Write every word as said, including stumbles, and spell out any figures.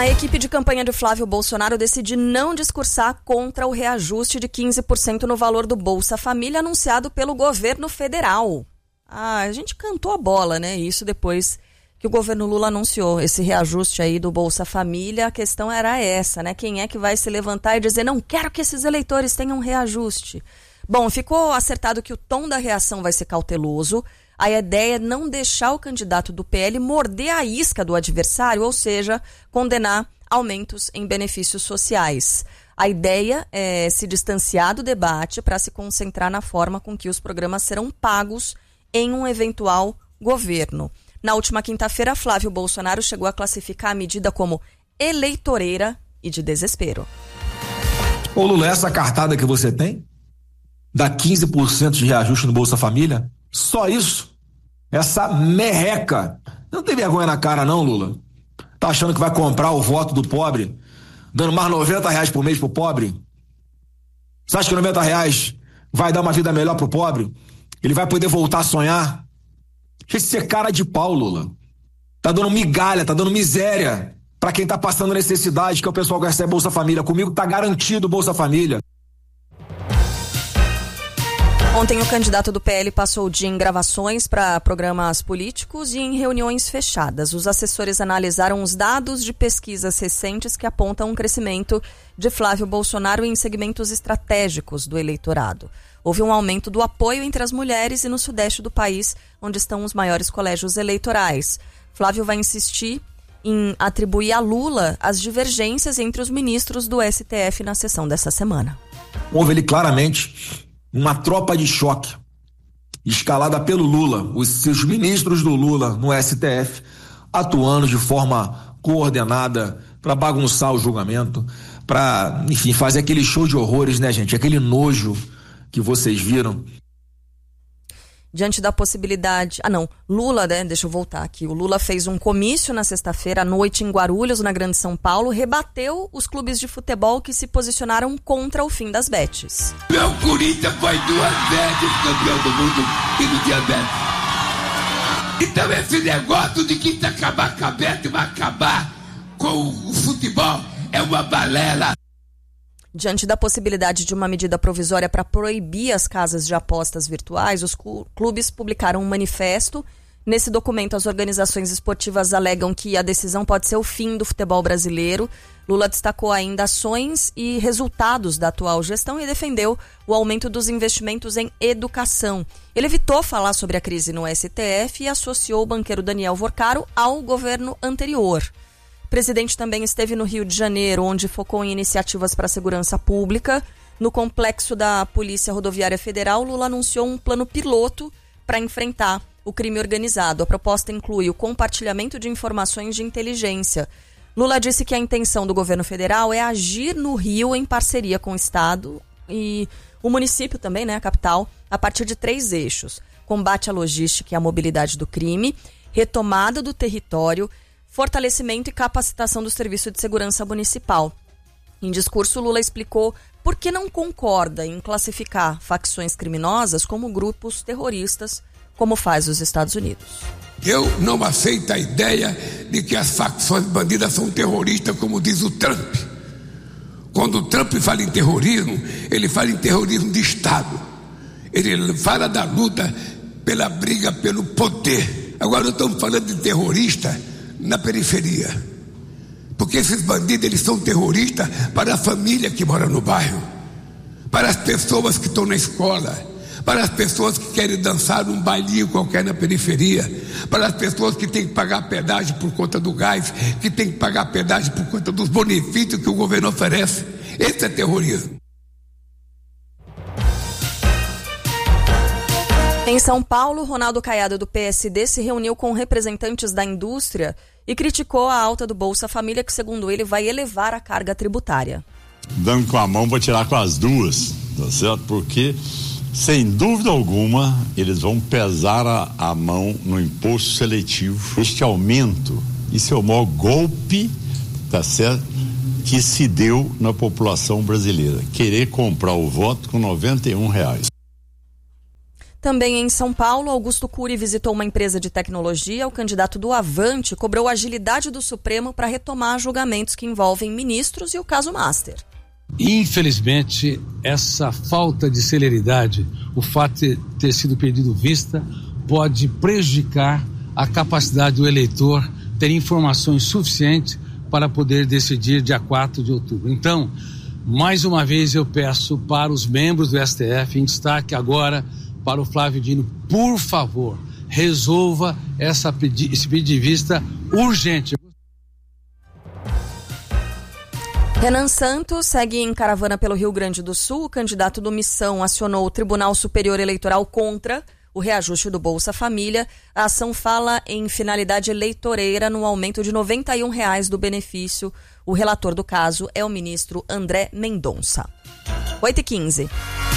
A equipe de campanha de Flávio Bolsonaro decide não discursar contra o reajuste de quinze por cento no valor do Bolsa Família anunciado pelo governo federal. Ah, a gente cantou a bola, né? Isso depois que o governo Lula anunciou esse reajuste aí do Bolsa Família. A questão era essa, né? Quem é que vai se levantar e dizer, não quero que esses eleitores tenham reajuste? Bom, ficou acertado que o tom da reação vai ser cauteloso. A ideia é não deixar o candidato do P L morder a isca do adversário, ou seja, condenar aumentos em benefícios sociais. A ideia é se distanciar do debate para se concentrar na forma com que os programas serão pagos em um eventual governo. Na última quinta-feira, Flávio Bolsonaro chegou a classificar a medida como eleitoreira e de desespero. Ô Lula, essa cartada que você tem, dá quinze por cento de reajuste no Bolsa Família, só isso? Essa merreca. Não tem vergonha na cara não, Lula? Tá achando que vai comprar o voto do pobre, dando mais noventa reais por mês pro pobre? Você acha que noventa reais vai dar uma vida melhor pro pobre? Ele vai poder voltar a sonhar? Deixa de ser cara de pau, Lula. Tá dando migalha, tá dando miséria pra quem tá passando necessidade, que é o pessoal que recebe Bolsa Família. Comigo tá garantido Bolsa Família. Ontem o candidato do P L passou o dia em gravações para programas políticos e em reuniões fechadas. Os assessores analisaram os dados de pesquisas recentes que apontam um crescimento de Flávio Bolsonaro em segmentos estratégicos do eleitorado. Houve um aumento do apoio entre as mulheres e no sudeste do país, onde estão os maiores colégios eleitorais. Flávio vai insistir em atribuir a Lula as divergências entre os ministros do S T F na sessão dessa semana. Houve ele claramente uma tropa de choque escalada pelo Lula, os seus ministros do Lula no S T F, atuando de forma coordenada para bagunçar o julgamento, para, enfim, fazer aquele show de horrores, né, gente? Aquele nojo que vocês viram. Diante da possibilidade... Ah, não. Lula, né? Deixa eu voltar aqui. O Lula fez um comício na sexta-feira à noite em Guarulhos, na Grande São Paulo, rebateu os clubes de futebol que se posicionaram contra o fim das betes. Meu Corinthians foi duas vezes campeão do mundo e no diabetes. Então esse negócio de que se acabar com a bet vai acabar com o futebol é uma balela. Diante da possibilidade de uma medida provisória para proibir as casas de apostas virtuais, os clubes publicaram um manifesto. Nesse documento, as organizações esportivas alegam que a decisão pode ser o fim do futebol brasileiro. Lula destacou ainda ações e resultados da atual gestão e defendeu o aumento dos investimentos em educação. Ele evitou falar sobre a crise no S T F e associou o banqueiro Daniel Vorcaro ao governo anterior. O presidente também esteve no Rio de Janeiro, onde focou em iniciativas para a segurança pública. No complexo da Polícia Rodoviária Federal, Lula anunciou um plano piloto para enfrentar o crime organizado. A proposta inclui o compartilhamento de informações de inteligência. Lula disse que a intenção do governo federal é agir no Rio em parceria com o Estado e o município também, né, a capital, a partir de três eixos: combate à logística e à mobilidade do crime, retomada do território, fortalecimento e capacitação do Serviço de Segurança Municipal. Em discurso, Lula explicou por que não concorda em classificar facções criminosas como grupos terroristas, como faz os Estados Unidos. Eu não aceito a ideia de que as facções bandidas são terroristas, como diz o Trump. Quando o Trump fala em terrorismo, ele fala em terrorismo de Estado. Ele fala da luta pela briga pelo poder. Agora nós estamos falando de terrorista na periferia, porque esses bandidos, eles são terroristas para a família que mora no bairro, para as pessoas que estão na escola, para as pessoas que querem dançar num bailinho qualquer na periferia, para as pessoas que têm que pagar pedágio por conta do gás, que têm que pagar pedágio por conta dos benefícios que o governo oferece. Esse é terrorismo. Em São Paulo, Ronaldo Caiado, do P S D, se reuniu com representantes da indústria e criticou a alta do Bolsa Família, que, segundo ele, vai elevar a carga tributária. Dando com a mão para tirar com as duas, tá certo? Porque, sem dúvida alguma, eles vão pesar a, a mão no imposto seletivo. Este aumento, isso é o maior golpe, tá certo, que se deu na população brasileira. Querer comprar o voto com noventa e um reais. Também em São Paulo, Augusto Cury visitou uma empresa de tecnologia. O candidato do Avante cobrou a agilidade do Supremo para retomar julgamentos que envolvem ministros e o caso Master. Infelizmente, essa falta de celeridade, o fato de ter sido pedido vista, pode prejudicar a capacidade do eleitor ter informações suficientes para poder decidir dia quatro de outubro. Então, mais uma vez eu peço para os membros do S T F, em destaque agora para o Flávio Dino, por favor, resolva essa pedi- esse pedido de vista urgente. Renan Santos segue em caravana pelo Rio Grande do Sul. O candidato do Missão acionou o Tribunal Superior Eleitoral contra o reajuste do Bolsa Família. A ação fala em finalidade eleitoreira no aumento de noventa e um reais do benefício. O relator do caso é o ministro André Mendonça. oito e quinze.